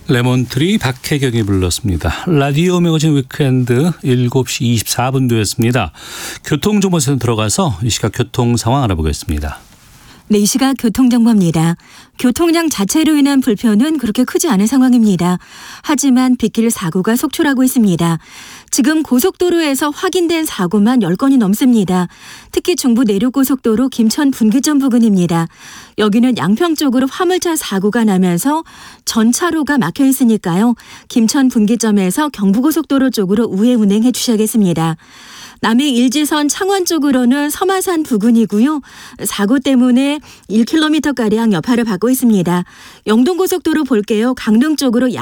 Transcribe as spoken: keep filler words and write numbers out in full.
레몬트리 박혜경이 불렀습니다. 라디오 매거진 위크엔드 일곱 시 이십사 분도였습니다. 교통정보센터 들어가서 이 시각 교통 상황 알아보겠습니다. 네, 이 시각 교통정보입니다. 교통량 자체로 인한 불편은 그렇게 크지 않은 상황입니다. 하지만 빗길 사고가 속출하고 있습니다. 지금 고속도로에서 확인된 사고만 열 건이 넘습니다. 특히 중부 내륙고속도로 김천 분기점 부근입니다. 여기는 양평 쪽으로 화물차 사고가 나면서 전 차로가 막혀 있으니까요. 김천 분기점에서 경부고속도로 쪽으로 우회 운행해 주셔야겠습니다. 남해 일지선 창원 쪽으로는 서마산 부근이고요. 사고 때문에 일 킬로미터가량 여파를 받고 있습니다. 영동고속도로 볼게요. 강릉 쪽으로